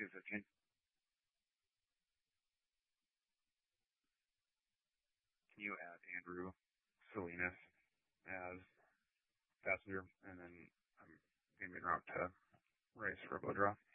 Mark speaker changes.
Speaker 1: 215. Can you add Andrew Salinas as passenger, and then I'm going to be en route to race for a blow draw.